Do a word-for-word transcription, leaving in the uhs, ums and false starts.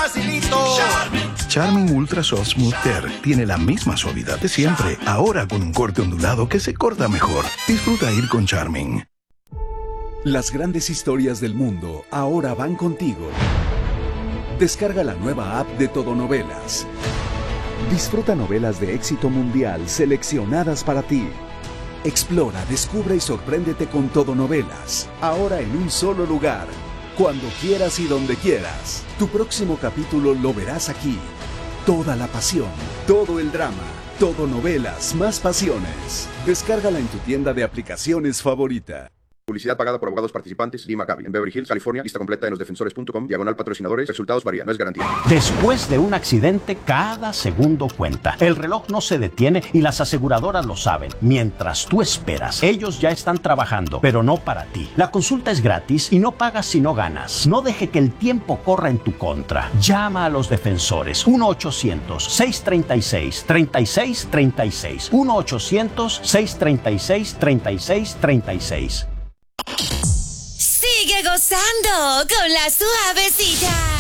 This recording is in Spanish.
facilito. Charmin. Charmin Ultra Soft Smooth Tear tiene la misma suavidad de siempre, ahora con un corte ondulado que se corta mejor. Disfruta ir con Charmin. Las grandes historias del mundo ahora van contigo. Descarga la nueva app de Todonovelas. Disfruta novelas de éxito mundial seleccionadas para ti. Explora, descubre y sorpréndete con Todonovelas. Ahora en un solo lugar. Cuando quieras y donde quieras. Tu próximo capítulo lo verás aquí. Toda la pasión, todo el drama. Todonovelas, más pasiones. Descárgala en tu tienda de aplicaciones favorita. Publicidad pagada por abogados participantes. Lee Maccabi. En Beverly Hills, California. Lista completa en los defensores punto com. Diagonal patrocinadores. Resultados varían. No es garantía. Después de un accidente, cada segundo cuenta. El reloj no se detiene y las aseguradoras lo saben. Mientras tú esperas, ellos ya están trabajando, pero no para ti. La consulta es gratis y no pagas si no ganas. No deje que el tiempo corra en tu contra. Llama a los defensores. uno ochocientos, seiscientos treinta y seis, treinta y seis treinta y seis. uno ochocientos, seiscientos treinta y seis, treinta y seis treinta y seis. Sigue gozando con la suavecita.